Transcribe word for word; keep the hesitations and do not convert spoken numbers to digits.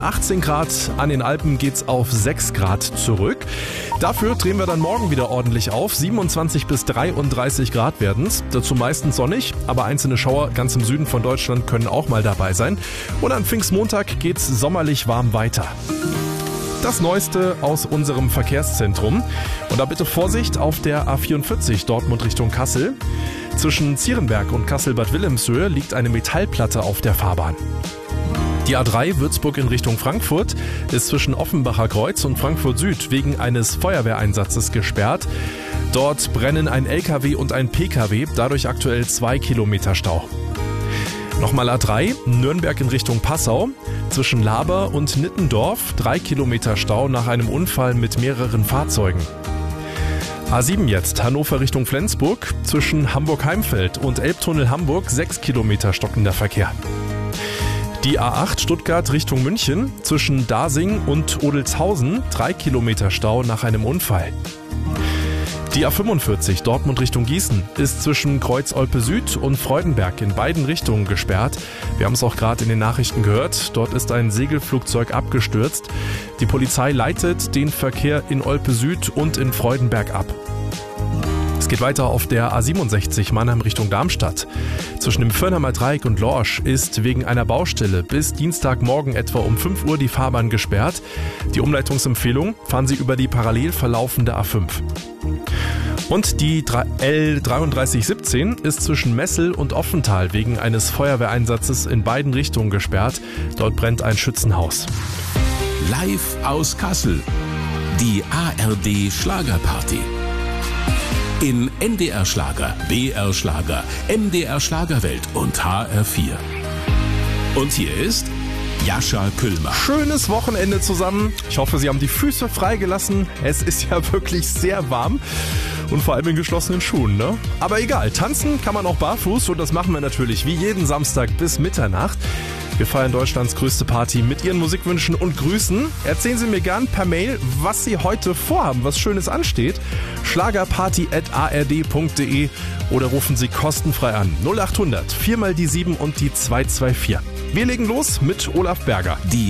achtzehn Grad, an den Alpen geht's auf sechs Grad zurück. Dafür drehen wir dann morgen wieder ordentlich auf. siebenundzwanzig bis dreiunddreißig Grad werden's. Dazu meistens sonnig, aber einzelne Schauer ganz im Süden von Deutschland können auch mal dabei sein. Und an Pfingstmontag geht's sommerlich warm weiter. Das Neueste aus unserem Verkehrszentrum. Und da bitte Vorsicht auf der A vierundvierzig Dortmund Richtung Kassel. Zwischen Zierenberg und Kassel-Bad Wilhelmshöhe liegt eine Metallplatte auf der Fahrbahn. Die A drei Würzburg in Richtung Frankfurt ist zwischen Offenbacher Kreuz und Frankfurt Süd wegen eines Feuerwehreinsatzes gesperrt. Dort brennen ein L K W und ein P K W, dadurch aktuell zwei Kilometer Stau. Nochmal A drei, Nürnberg in Richtung Passau. Zwischen Laber und Nittendorf drei Kilometer Stau nach einem Unfall mit mehreren Fahrzeugen. A sieben jetzt, Hannover Richtung Flensburg. Zwischen Hamburg-Heimfeld und Elbtunnel Hamburg sechs Kilometer stockender Verkehr. Die A acht Stuttgart Richtung München, zwischen Dasing und Odelshausen drei Kilometer Stau nach einem Unfall. Die A fünfundvierzig Dortmund Richtung Gießen ist zwischen Kreuz-Olpe Süd und Freudenberg in beiden Richtungen gesperrt. Wir haben es auch gerade in den Nachrichten gehört, dort ist ein Segelflugzeug abgestürzt. Die Polizei leitet den Verkehr in Olpe Süd und in Freudenberg ab. Es geht weiter auf der A siebenundsechzig Mannheim Richtung Darmstadt. Zwischen dem Firnheimer Dreieck und Lorsch ist wegen einer Baustelle bis Dienstagmorgen etwa um fünf Uhr die Fahrbahn gesperrt. Die Umleitungsempfehlung: fahren Sie über die parallel verlaufende A fünf. Und die L dreiunddreißig siebzehn ist zwischen Messel und Offental wegen eines Feuerwehreinsatzes in beiden Richtungen gesperrt. Dort brennt ein Schützenhaus. Live aus Kassel. Die A R D Schlagerparty. In N D R Schlager, B R Schlager, M D R Schlagerwelt und H R vier. Und hier ist Jascha Küllmer. Schönes Wochenende zusammen. Ich hoffe, Sie haben die Füße freigelassen. Es ist ja wirklich sehr warm. Und vor allem in geschlossenen Schuhen, ne? Aber egal, tanzen kann man auch barfuß und das machen wir natürlich wie jeden Samstag bis Mitternacht. Wir feiern Deutschlands größte Party mit Ihren Musikwünschen und Grüßen. Erzählen Sie mir gern per Mail, was Sie heute vorhaben, was Schönes ansteht. schlagerparty at a r d punkt d e oder rufen Sie kostenfrei an. null acht hundert vier mal die sieben und die zwei zwei vier. Wir legen los mit Olaf Berger. Die